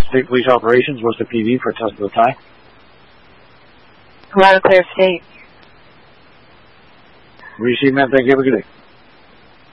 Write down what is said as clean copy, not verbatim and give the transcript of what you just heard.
State Police Operations, what's the PV for test of the tie? Loud and clear, state. Receive, man. Thank you. Have a good day.